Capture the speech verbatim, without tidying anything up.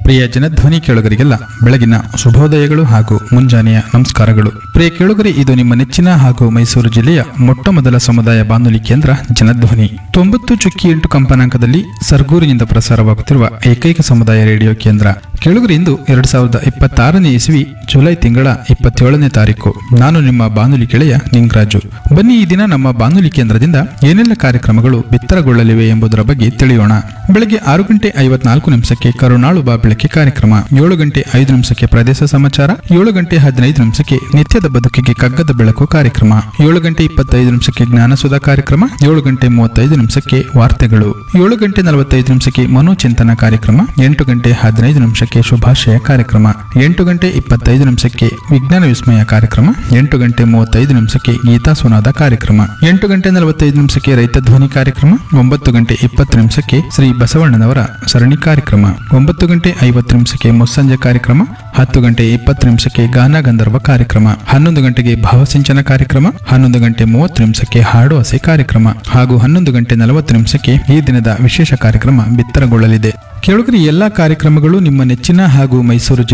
ಪ್ರಿಯ ಜನಧ್ವನಿ ಕೇಳುಗರಿಗೆಲ್ಲ ಬೆಳಗಿನ ಶುಭೋದಯಗಳು ಹಾಗೂ ಮುಂಜಾನೆಯ ನಮಸ್ಕಾರಗಳು. ಪ್ರಿಯ ಕೇಳುಗರಿ, ಇದು ನಿಮ್ಮ ನೆಚ್ಚಿನ ಹಾಗೂ ಮೈಸೂರು ಜಿಲ್ಲೆಯ ಮೊಟ್ಟ ಮೊದಲ ಸಮುದಾಯ ಬಾನುಲಿ ಕೇಂದ್ರ ಜನಧ್ವನಿ. ತೊಂಬತ್ತು ಚುಕ್ಕಿ ಎಂಟು ಕಂಪನಾಂಕದಲ್ಲಿ ಸರ್ಗೂರಿನಿಂದ ಪ್ರಸಾರವಾಗುತ್ತಿರುವ ಏಕೈಕ ಸಮುದಾಯ ರೇಡಿಯೋ ಕೇಂದ್ರ. ಕೇಳುಗರಿ, ಇಂದು ಎರಡ್ ಸಾವಿರದ ಇಪ್ಪತ್ತಾರನೇ ಇಸ್ವಿ ಜುಲೈ ತಿಂಗಳ ಇಪ್ಪತ್ತೇಳನೇ ತಾರೀಕು. ನಾನು ನಿಮ್ಮ ಬಾನುಲಿ ಗೆಳೆಯ ನಿಂಗರಾಜು. ಬನ್ನಿ, ಈ ದಿನ ನಮ್ಮ ಬಾನುಲಿ ಕೇಂದ್ರದಿಂದ ಏನೆಲ್ಲ ಕಾರ್ಯಕ್ರಮಗಳು ಬಿತ್ತರಗೊಳ್ಳಲಿವೆ ಎಂಬುದರ ಬಗ್ಗೆ ತಿಳಿಯೋಣ. ಬೆಳಗ್ಗೆ ಆರು ಗಂಟೆ ಐವತ್ನಾಲ್ಕು ನಿಮಿಷಕ್ಕೆ ಕರುನಾಳು ಬಾ ಬೆಳಕೆ ಕಾರ್ಯಕ್ರಮ, ಏಳು ಗಂಟೆ ಐದು ನಿಮಿಷಕ್ಕೆ ಪ್ರದೇಶ ಸಮಾಚಾರ, ಏಳು ಗಂಟೆ ಹದಿನೈದು ನಿಮಿಷಕ್ಕೆ ನಿತ್ಯದ ಬದುಕಿಗೆ ಕಗ್ಗದ ಬೆಳಕು ಕಾರ್ಯಕ್ರಮ, ಏಳು ಗಂಟೆ ಇಪ್ಪತ್ತೈದು ನಿಮಿಷಕ್ಕೆ ಜ್ಞಾನಸುಧಾ ಕಾರ್ಯಕ್ರಮ, ಏಳು ಗಂಟೆ ಮೂವತ್ತೈದು ನಿಮಿಷಕ್ಕೆ ವಾರ್ತೆಗಳು, ಏಳು ಗಂಟೆ ನಲವತ್ತೈದು ನಿಮಿಷಕ್ಕೆ ಮನೋಚಿಂತನ ಕಾರ್ಯಕ್ರಮ, ಎಂಟು ಗಂಟೆ ಹದಿನೈದು ನಿಮಿಷಕ್ಕೆ ಶುಭಾಶಯ ಕಾರ್ಯಕ್ರಮ, ಎಂಟು ಗಂಟೆ ಇಪ್ಪತ್ತೈದು ನಿಮಿಷಕ್ಕೆ ವಿಜ್ಞಾನ ವಿಸ್ಮಯ ಕಾರ್ಯಕ್ರಮ, ಎಂಟು ಗಂಟೆ ಮೂವತ್ತೈದು ನಿಮಿಷಕ್ಕೆ ಗೀತಾ ಸುನಾದ ಕಾರ್ಯಕ್ರಮ, ಎಂಟು ಗಂಟೆ ನಲವತ್ತೈದು ನಿಮಿಷಕ್ಕೆ ರೈತ ಧ್ವನಿ ಕಾರ್ಯಕ್ರಮ, ಒಂಬತ್ತು ಗಂಟೆ ಇಪ್ಪತ್ತು ನಿಮಿಷಕ್ಕೆ ಶ್ರೀ ಬಸವಣ್ಣನವರ ಸರಣಿ ಕಾರ್ಯಕ್ರಮ, ಒಂಬತ್ತು ಗಂಟೆ ಐವತ್ತು ನಿಮಿಷಕ್ಕೆ ಮುಸ್ಸಂಜೆ ಕಾರ್ಯಕ್ರಮ, ಹತ್ತು ಗಂಟೆ ಇಪ್ಪತ್ತು ನಿಮಿಷಕ್ಕೆ ಗಾನ ಗಂಧರ್ವ ಕಾರ್ಯಕ್ರಮ, ಹನ್ನೊಂದು ಗಂಟೆಗೆ ಭಾವಸಿಂಚನ ಕಾರ್ಯಕ್ರಮ, ಹನ್ನೊಂದು ಗಂಟೆ ಮೂವತ್ತು ನಿಮಿಷಕ್ಕೆ ಹಾಡು ಹಸೆ ಕಾರ್ಯಕ್ರಮ ಹಾಗೂ ಹನ್ನೊಂದು ಗಂಟೆ ನಲವತ್ತು ನಿಮಿಷಕ್ಕೆ ಈ ದಿನದ ವಿಶೇಷ ಕಾರ್ಯಕ್ರಮ ಬಿತ್ತರಗೊಳ್ಳಲಿದೆ. ಕೇಳುಗರಿ, ಎಲ್ಲಾ ಕಾರ್ಯಕ್ರಮಗಳು ನಿಮ್ಮ ನೆಚ್ಚಿನ ಹಾಗೂ ಮೈಸೂರು